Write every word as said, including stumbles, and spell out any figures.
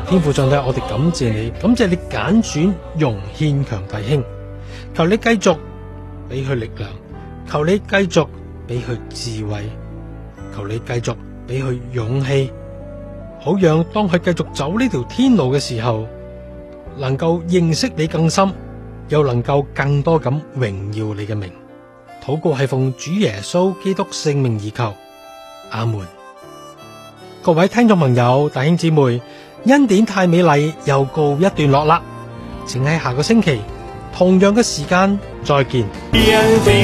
天父上帝，我哋感謝你，感謝你揀選容獻強弟兄，求你繼續俾佢力量，求你繼續俾佢智慧，求你繼續俾佢勇氣，好讓當佢繼續走呢條天路嘅時候，能夠認識你更深，又能夠更多咁榮耀你嘅名。禱告係奉主耶穌基督聖名而求，阿門。各位聽眾朋友、弟兄姊妹，恩典太美麗又告一段落啦，請喺下個星期同樣嘅時間再見。